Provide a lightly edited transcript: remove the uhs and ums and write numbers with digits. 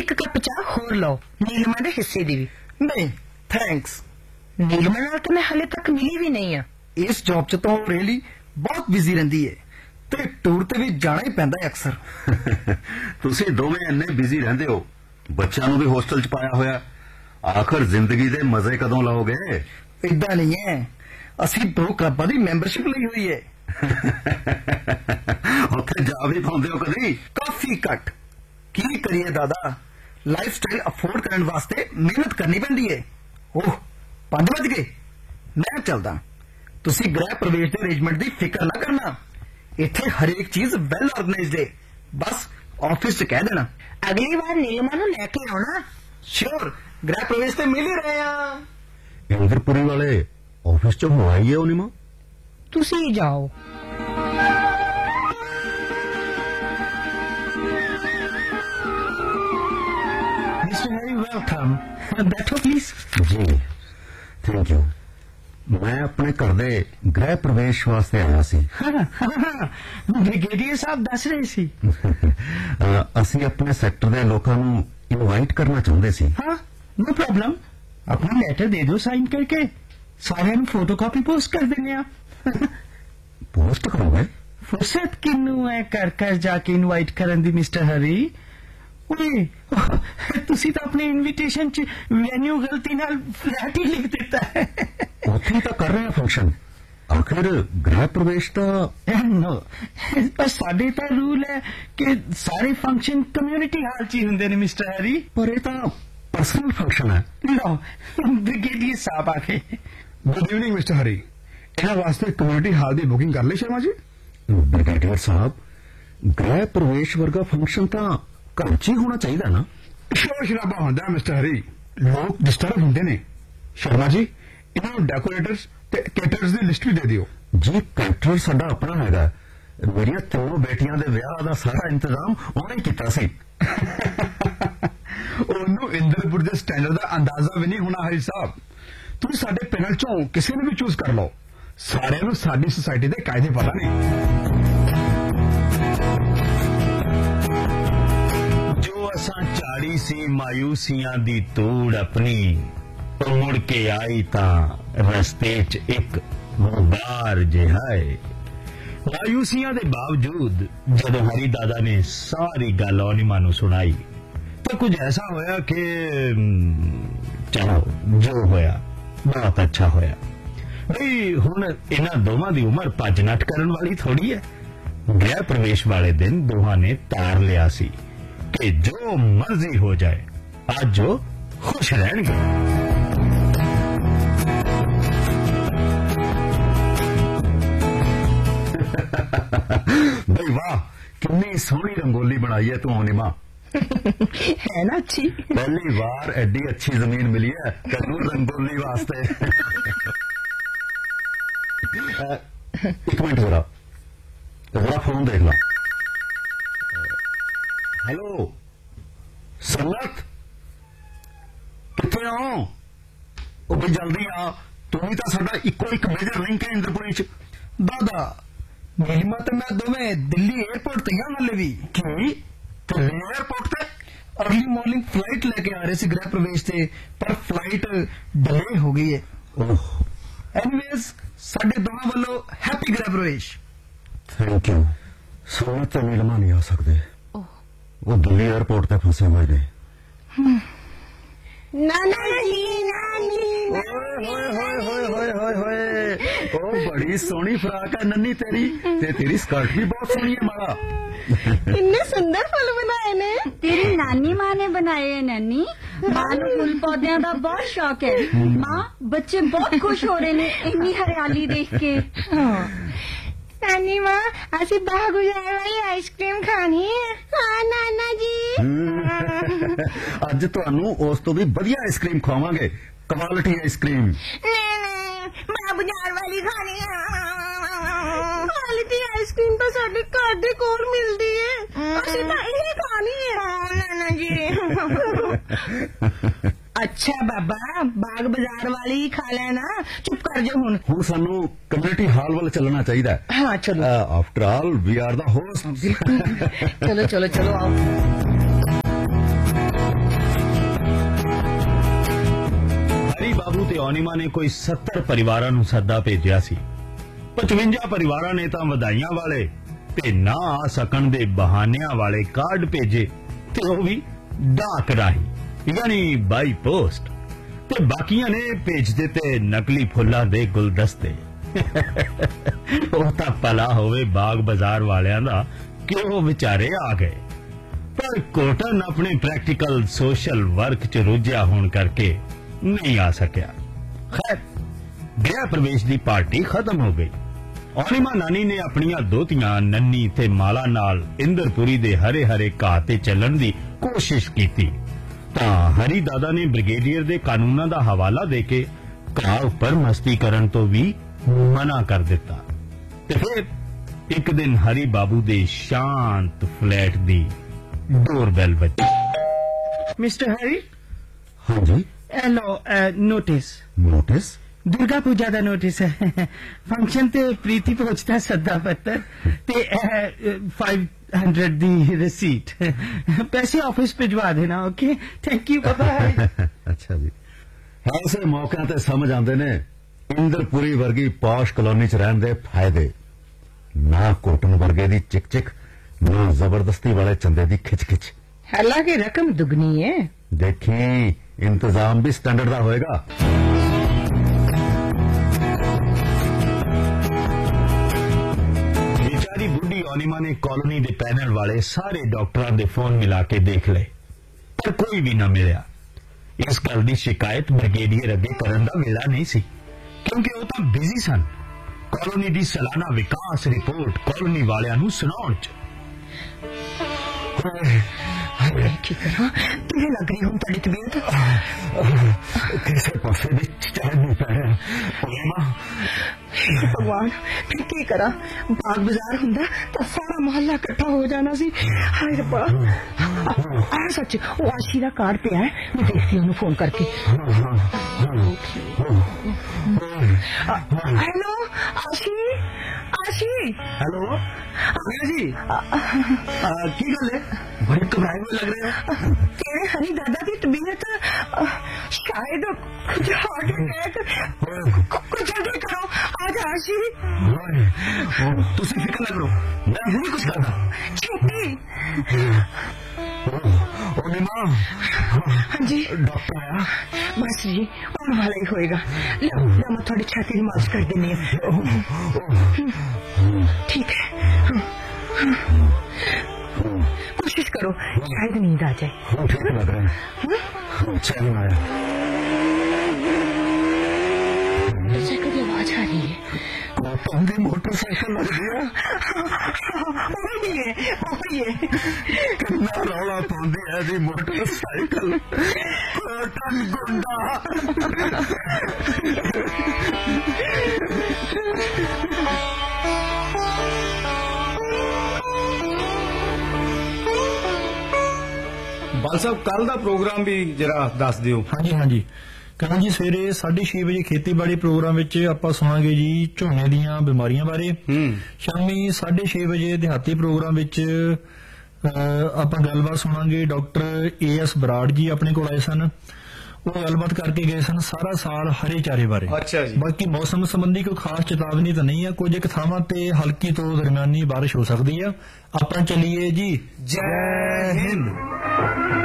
एक कप चाह होर लो नीलमा दे हिस्से दी भी। नहीं थैंक्स। नीलमा नाल तो मैं हाले तक मिली भी नहीं आ। इस जॉब च तो रियली बहुत बिजी रहिंदी है ते टूर ते भी जाना ही पैंदा है अक्सर। तुसीं दोवें इन्ने बिजी रहिंदे हो, बच्चों नूं भी होस्टल च पाया होया, आखिर जिंदगी दे मजे कदों लाओगे? इदां नहीं है, असीं 2 क्लबां दी मैंबरशिप लई हुई है। उत्थे जा भी पाउंदे हो कदी? काफी घट। की करिए दादा, लाइफ स्टाइल अफोर्ड करने वास्ते मेहनत करनी पैंदी है। ओह 5 बज गए, मैं चलदा। तुसीं गृह प्रवेश दे अरेंजमेंट दी फिक्र ना करना, इत्थे हरेक चीज वेल ऑर्गेनाइज्ड है, बस ऑफिस च कह देना। अगली बार नीलमा नूं लेके आउणा। श्योर, गृह प्रवेश ते मिल ही रहे हैं। इंद्रपुरी वाले ऑफिस च हो आई है नीमा? तुसीं जाओ। मिस्टर हैरी वेलकम, बैठो प्लीज। Ji thank you. मैं अपने घर दे गृह प्रवेश वास्ते आया सी। ब्रिगेडियर साहब दस रहे सी। असी अपने सेक्टर दे लोकां नूं इनवाइट करना चाहुंदे सी। हाँ नो प्रॉब्लम, अपना लेटर दे दो साइन करके, सारे फोटोकॉपी पोस्ट कर देने आ। पोस्ट करोगे? फुर्सत किन्नू है कर कर जाके इनवाइट करन दी मिस्टर हरी। ओए तुसी तो अपने इनविटेशन च वेन्यू गलती नाल फ्लैट ही लिख देता है। उत्थे तो कर रहे हैं फंक्शन, आखिर गृह प्रवेश तो नो, पर साडे तो रूल है कि सारे फंक्शन कम्युनिटी हाल च ही हुंदे ने मिस्टर हरी। पर ये तो पर्सनल फंक्शन है। लो ब्रिगेडियर साहब आके। गुड इवनिंग मिस्टर हरी, इन्हां वास्ते कम्युनिटी हाल दी बुकिंग कर ली शर्मा जी? ब्रिगेडियर साहब, गृह प्रवेश वर्गा फंक्शन तो घर च ही होना चाहिए ना? शोर शराबा होंदा मिस्टर हरी, लोग डिस्टर्ब होंदे ने। शर्मा जी, इन्हां डेकोरेटर्स ते कैटरर्स दी लिस्ट भी दे दियो। जी कैटर साडा अपना हैगा, मेरिया 3 बेटियां दे विआह दा सारा इंतजाम उन्हें कीता सी। ओनू इंद्रपुर दे स्टैंडर्ड दा अंदाजा भी नहीं होना हरी साहब। तुसीं साडे पैनल चों किसी ने भी चूज कर लो, सारे नूं साडी सोसाइटी दे कायदे पता नहीं। जो असां चाड़ी सी मायूसियां दी तूड़ अपनी, तो मुड़ के आई तां रस्ते च एक गुबार जिहा है। मायूसियां दे बावजूद जदों हरी दादा ने सारी गल ओनिमा नूं सुनाई, तो कुछ ऐसा होया कि चलो जो होया बहुत अच्छा होया। भाई हुण इन्हां दोवां दी उमर भज नट करन वाली थोड़ी है। गृह प्रवेश वाले दिन दोहां ने तार लिया सी कि जो मर्जी हो जाए, आज जो खुश रहणगे। भाई वाह, कितनी सोहनी रंगोली बनाई है तू अनिमा। है ना अच्छी? पहली बार एडी अच्छी जमीन मिली है कदू रंगोली वास्ते। एक मिनट जरा जरा फोन देख ला। हेलो सन्नत, किथे हो? ओ भाई जल्दी आ, तू भी तो साडा इको एक मेजर लिंक है इंद्रपुरी च। दादा नीलिमा ते मैं दोवें दिल्ली एयरपोर्ट ते हां हाले भी। की दिल्ली एयरपोर्ट पे अर्ली मॉर्निंग फ्लाइट लेके आ रहे थे गृह प्रवेश से, पर फ्लाइट डिले हो गई है। एनीवेज साडे दोवां वालों हैप्पी गृह प्रवेश। Thank you. सोनत ते नीलिमा नहीं आ सकते, वो दिल्ली एयरपोर्ट पे फंसे हुए ने। नाना जी, नानी। ओ बड़ी सोहनी फ्राक है नन्नी तेरी, ते तेरी स्कर्ट भी बहुत सोहनी है मारा। कितने सुंदर फुल बनाए ने। तेरी नानी माँ ने बनाए है नानी। माँ नूं फुल पौधों का बहुत शौक है। माँ बच्चे बहुत खुश हो रहे ने इन्नी हरियाली देख के। नानी माँ असी बाग गुजार वाली आइसक्रीम खानी है। हाँ नाना जी। अज तुहानू उस तो भी बढ़िया आइसक्रीम खवावांगे, क्वालिटी आइसक्रीम। नहीं, बाजार वाली खानी है। क्वालिटी आइसक्रीम तो साडे घर दे कोल मिलदी है, असी तो इही खानी है। नाना जी। अच्छा बाबा, बाग बाजार वाली ही खा लेना, चुप कर जाओ हुण। हुण सानू कम्युनिटी हॉल वाल चलना चाहिए। हाँ चलो। After all we are the host. चलो चलो चलो आओ। ਤੇ ਔਨੀਮਾ ਨੇ ਕੋਈ 70 ਪਰਿਵਾਰਾਂ ਨੂੰ ਸੱਦਾ ਭੇਜਿਆ ਸੀ। 55 ਪਰਿਵਾਰਾਂ ਨੇ ਤਾਂ ਵਧਾਈਆਂ ਵਾਲੇ ਤੇ ਨਾ ਆ ਸਕਣ ਦੇ ਬਹਾਨਿਆਂ ਵਾਲੇ ਕਾਰਡ ਭੇਜੇ, ਤੇ ਉਹ ਵੀ ਡਾਕ ਰਾਹੀਂ, ਯਾਨੀ ਬਾਈ ਪੋਸਟ, ਤੇ ਬਾਕੀਆਂ ਨੇ ਭੇਜ ਦਿੱਤੇ ਨਕਲੀ ਫੁੱਲਾਂ ਦੇ ਗੁਲਦਸਤੇ। ਉਹ ਤਾਂ ਭਲਾ ਹੋਵੇ ਬਾਗ ਬਾਜ਼ਾਰ ਵਾਲਿਆਂ ਦਾ ਕਿ ਉਹ ਵਿਚਾਰੇ ਆ ਗਏ, ਪਰ ਕੋਟਨ ਆਪਣੇ ਪ੍ਰੈਕਟੀਕਲ ਸੋਸ਼ਲ ਵਰਕ ਚ ਰੁੱਝਿਆ ਹੋਣ ਕਰਕੇ ਨਹੀਂ ਆ ਸਕਿਆ। ਖੈਰ, ਗ੍ਰਹਿ ਪ੍ਰਵੇਸ਼ ਦੀ ਪਾਰਟੀ ਖਤਮ ਹੋ ਗਈ। ਔਨੀਮਾ ਨਾਨੀ ਨੇ ਆਪਣੀਆਂ ਦੋਤੀਆਂ ਨੰਨੀ ਤੇ ਮਾਲਾ ਨਾਲ ਇੰਦਰਪੁਰੀ ਦੇ ਹਰੇ ਹਰੇ ਘਾਹ ਤੇ ਚੱਲਣ ਦੀ ਕੋਸ਼ਿਸ਼ ਕੀਤੀ, ਤਾਂ ਹਰੀ ਦਾਦਾ ਨੇ ਬ੍ਰਿਗੇਡੀਅਰ ਦੇ ਕਾਨੂੰਨਾਂ ਦਾ ਹਵਾਲਾ ਦੇ ਕੇ ਘਾਹ ਉੱਪਰ ਮਸਤੀ ਕਰਨ ਤੋਂ ਵੀ ਮਨਾ ਕਰ ਦਿੱਤਾ। ਤੇ ਫਿਰ ਇੱਕ ਦਿਨ ਹਰੀ ਬਾਬੂ ਦੇ ਸ਼ਾਂਤ ਫਲੈਟ ਦੀ ਡੋਰਬੈਲ ਵੱਜੀ। ਮਿਸਟਰ ਹੈਰੀ, ਹਾਂਜੀ, hello, notice notice? Durga Puja ਦਾ ਨੋਟਿਸ ਹੈ। ਫੰਕਸ਼ਨ ਤੇ ਪ੍ਰੀਤੀ ਪਹੁੰਚਦਾ ਸੱਦਾ ਪੱਤਰ ਤੇ 500 ਦੀ ਰਸੀਟ। ਪੈਸੇ ਆਫਿਸ ਭਿਜਵਾ ਦੇਣਾ। Okay, thank you, bye. ਅੱਛਾ ਜੀ। ਐਸੇ ਮੌਕਿਆਂ ਤੇ ਸਮਝ ਆਉਂਦੇ ਨੇ ਇੰਦਰਪੁਰੀ ਵਰਗੀ ਪੌਸ਼ ਕਲੋਨੀ ਚ ਰਹਿਣ ਦੇ ਫਾਇਦੇ। ਨਾ ਕੋਟਨ ਵਰਗੇ ਦੀ ਚਿਕ ਚਿਕ, ਨਾ ਜ਼ਬਰਦਸਤੀ ਵਾਲੇ ਚੰਦੇ ਦੀ ਖਿੱਚ ਖਿੱਚ। ਹਾਲਾਂਕਿ ਰਕਮ ਦੁਗਣੀ ਹੈ। ਦੇਖੀ, ਇੰਤਜ਼ਾਮ ਵੀ ਸਟੈਂਡਰਡ ਦਾ ਹੋਏਗਾ। बेचारी बुढ़ी ਔਨੀਮਾ ने कॉलोनी ਦੇ ਪੈਨਲ ਵਾਲੇ ਸਾਰੇ ਡਾਕਟਰਾਂ ਦੇ ਫੋਨ ਮਿਲਾ ਕੇ ਦੇਖ ਲਏ, ਪਰ ਕੋਈ ਵੀ ਨਾ ਮਿਲਿਆ। ਇਸ ਗੱਲ ਦੀ ਸ਼ਿਕਾਇਤ ਬ੍ਰਿਗੇਡੀਅਰ ਅੱਗੇ ਕਰਨ ਦਾ ਵੇਲਾ ਨਹੀਂ ਸੀ, ਕਿਉਂਕਿ ਉਹ ਤਾਂ ਬਿਜ਼ੀ ਸਨ ਕॉलोनी ਦੀ ਸਾਲਾਨਾ ਵਿਕਾਸ ਰਿਪੋਰਟ ਕॉलोनी ਵਾਲਿਆਂ ਨੂੰ ਸੁਣਾਉਣ ਚ। ਕੀ ਕਰਾਂ, ਕਿਵੇਂ ਲੱਗ ਰਹੀ ਹੁਣ ਤੁਹਾਡੀ ਤਬੀਅਤ? ਕਿਸੇ ਪਾਸੇ ਵੀ ਚੈਨ ਨਹੀਂ ਪੈ ਰਿਹਾ ਔਨੀਮਾ। ਭਗਵਾਨ, ਫਿਰ ਕੀ ਕਰਾਂ? ਬਾਗ ਬਾਜ਼ਾਰ ਹੁੰਦਾ ਤਾਂ ਸਾਰਾ ਮੁਹੱਲਾ ਇਕੱਠਾ ਹੋ ਜਾਣਾ ਸੀ। ਹਾਏ ਰੱਬਾ, ਆ ਸੱਚ, ਉਹ ਆਸ਼ੀ ਦਾ ਕਾਰਡ ਪਿਆ ਹੈ, ਮੈਂ ਦੇਖਦੀ ਉਹਨੂੰ ਫੋਨ ਕਰਕੇ। ਹੈਲੋ ਆਸ਼ੀ, ਆਸ਼ੀ। ਹੈਲੋ, ਜੀ ਕੀ ਗੱਲ ਹੈ? ਬੜੇ ਘਬਰਾਏ ਹੋਏ ਲੱਗ ਰਹੇ ਹੋ। ਤੇਰੇ ਹਰੀ ਦਾਦਾ ਦੀ ਤਬੀਅਤ ਸ਼ਾਇਦ ਕੁਝ ਹਾਰਟ ਅਟੈਕ। ਕੁਝ ਜਲਦੀ ਕਰੋ, ਆ ਜਾ ਆਸ਼ੀ। ਤੁਸੀਂ ਫਿਕਰ ਨਾ ਕਰੋ, ਮੈਂ ਹੁਣੇ ਕੁਝ ਕਰਦਾ। ਛੇਤੀ। ਔਨੀਮਾ। ਹਾਂਜੀ ਡਾਕਟਰ ਆਇਆ? ਬਸ ਜੀ, ਆਉਣ ਵਾਲਾ ਹੀ ਹੋਏਗਾ। ਲਓ ਮੈਂ ਤੁਹਾਡੀ ਛਾਤੀ ਦੀ ਮਾਲਿਸ਼ ਕਰ ਦਿੰਦੀ ਹਾਂ। ਠੀਕ ਹੈ, कोशिश करो, शायद नींद आ जाए। ठीक लग रहा है। अच्छा नहीं आया। मोटरसाइकिल की आवाज आ रही है। कौन मोटरसाइकिल लग गया? वही है। कितना रौला पाਉਂਦੀ है जी मोटरसाइकिल। कोटन गुंडा। ਬਾਲ ਸਾਹਿਬ, ਕੱਲ ਦਾ ਪ੍ਰੋਗਰਾਮ ਵੀ ਜਰਾ ਦੱਸ ਦਿਓ। ਹਾਂਜੀ ਕੱਲ ਜੀ ਸਵੇਰੇ 6:30 ਵਜੇ ਖੇਤੀਬਾੜੀ ਪ੍ਰੋਗਰਾਮ ਵਿੱਚ ਆਪਾਂ ਸੁਣਾਂਗੇ ਜੀ ਝੋਨੇ ਦੀਆਂ ਬਿਮਾਰੀਆਂ ਬਾਰੇ। ਸ਼ਾਮੀ 6:30 ਵਜੇ ਦਿਹਾਤੀ ਪ੍ਰੋਗਰਾਮ ਵਿੱਚ ਆਪਾਂ ਗੱਲਬਾਤ ਸੁਣਾਂਗੇ। ਡਾਕਟਰ AS ਬਰਾੜ ਜੀ ਆਪਣੇ ਕੋਲ ਆਏ ਸਨ, ਉਹ ਗੱਲਬਾਤ ਕਰਕੇ ਗਏ ਸਨ ਸਾਰਾ ਸਾਲ ਹਰੇ ਚਾਰੇ ਬਾਰੇ। ਅੱਛਾ ਜੀ। ਬਾਕੀ ਮੌਸਮ ਸੰਬੰਧੀ ਕੋਈ ਖਾਸ ਚੇਤਾਵਨੀ ਤਾਂ ਨਹੀਂ ਹੈ, ਕੁਝ ਇੱਕ ਥਾਵਾਂ ਤੇ ਹਲਕੀ ਤੋਂ ਦਰਮਿਆਨੀ ਬਾਰਿਸ਼ ਹੋ ਸਕਦੀ ਆ। ਆਪਾਂ ਚੱਲੀਏ ਜੀ। ਜੈ ਹਿੰਦ।